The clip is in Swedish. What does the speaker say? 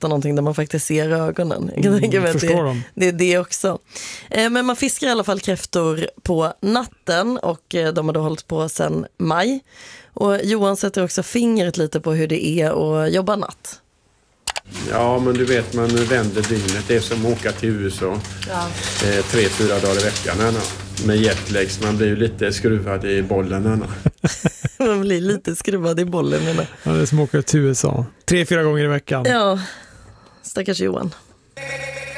leta någonting där man faktiskt ser ögonen. Jag kan tänka mig att det är det också. Men man fiskar i alla fall kräftor på natten och de har då hållit på sedan maj. Och Johan sätter också fingret lite på hur det är att jobba natt. Ja, men du vet, man vänder dygnet. Det är som att åka till USA 3-4 dagar i veckan. Med jetlags, man blir ju lite skruvad i bollen. Man blir lite skruvad i bollen. Ja, det är som att åka till USA 3-4 gånger i veckan. Ja, stackars Johan.